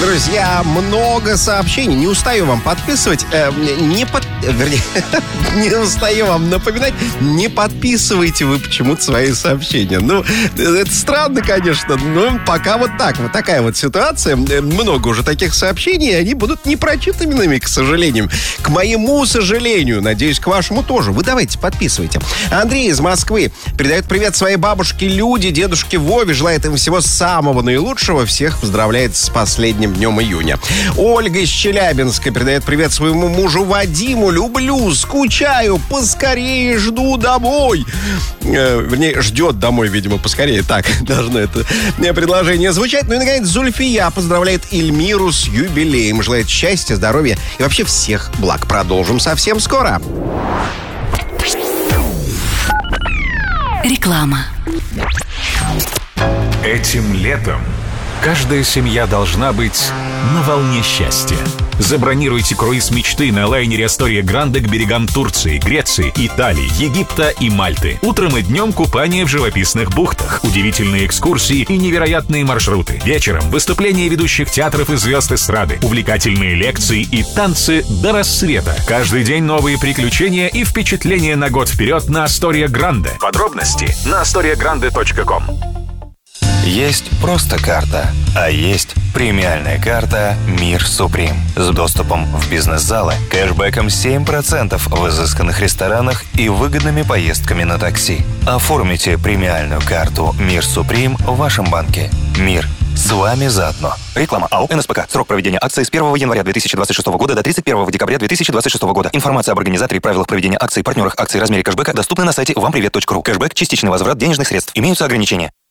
Друзья, много сообщений. Не устаю вам подписывать. Не устаю вам напоминать. Не подписывайте вы почему-то свои сообщения. Ну, это странно, конечно, но пока вот так. Вот такая вот ситуация. Много уже таких сообщений, и они будут непрочитанными, к сожалению. К моему сожалению. Надеюсь, к вашему тоже. Вы давайте подписывайте. Андрей из Москвы передает привет своей бабушке Люде, дедушке Вове. Желает им всего самого наилучшего. Всех поздравляет с последним днем июня. Ольга из Челябинска передает привет своему мужу Вадиму. Люблю, скучаю, поскорее жду домой. Вернее, ждет домой, видимо, поскорее. Так должно это предложение звучать. Ну и, наконец, Зульфия поздравляет Эльмиру с юбилеем. Желает счастья, здоровья и вообще всех благ. Продолжим совсем скоро. Реклама. Этим летом каждая семья должна быть на волне счастья. Забронируйте круиз мечты на лайнере Астория Гранде к берегам Турции, Греции, Италии, Египта и Мальты. Утром и днем купание в живописных бухтах, удивительные экскурсии и невероятные маршруты. Вечером выступления ведущих театров и звезд эстрады, увлекательные лекции и танцы до рассвета. Каждый день новые приключения и впечатления на год вперед на Астория Гранде. Подробности на astoriagrande.com. Есть просто карта, а есть премиальная карта «Мир Суприм» с доступом в бизнес-залы, кэшбэком 7% в изысканных ресторанах и выгодными поездками на такси. Оформите премиальную карту «Мир Суприм» в вашем банке. «Мир» с вами заодно. Реклама АО «НСПК». Срок проведения акции с 1 января 2026 года до 31 декабря 2026 года. Информация об организаторе, правилах проведения акций, партнерах акций, размере кэшбэка доступны на сайте вампривет.ру. Кэшбэк – частичный возврат денежных средств. Имеются ограничения.